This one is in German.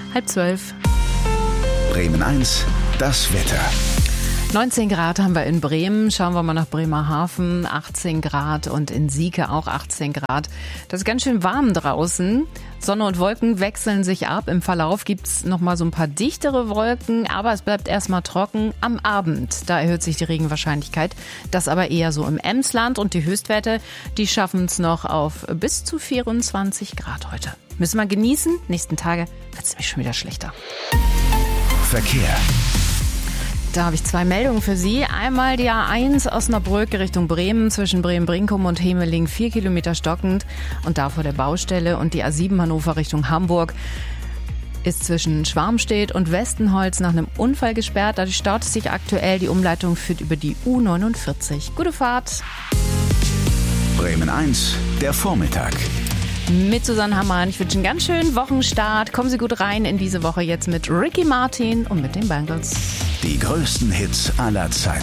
11:30. Bremen 1, das Wetter. 19 Grad haben wir in Bremen. Schauen wir mal nach Bremerhaven. 18 Grad und in Sieke auch 18 Grad. Das ist ganz schön warm draußen. Sonne und Wolken wechseln sich ab. Im Verlauf gibt's noch mal so ein paar dichtere Wolken, aber es bleibt erstmal trocken. Am Abend, da erhöht sich die Regenwahrscheinlichkeit. Das aber eher so im Emsland und die Höchstwerte, die schaffen es noch auf bis zu 24 Grad heute. Müssen wir genießen. Nächsten Tage wird es nämlich schon wieder schlechter. Verkehr. Da habe ich 2 Meldungen für Sie. Einmal die A1 Osnabrück Richtung Bremen zwischen Bremen-Brinkum und Hemeling 4 Kilometer stockend und da vor der Baustelle. Und die A7 Hannover Richtung Hamburg ist zwischen Schwarmstedt und Westenholz nach einem Unfall gesperrt. Dadurch staut es sich aktuell. Die Umleitung führt über die U49. Gute Fahrt. Bremen 1, der Vormittag. Mit Susanne Hammann. Ich wünsche einen ganz schönen Wochenstart. Kommen Sie gut rein in diese Woche jetzt mit Ricky Martin und mit den Bangles. Die größten Hits aller Zeiten.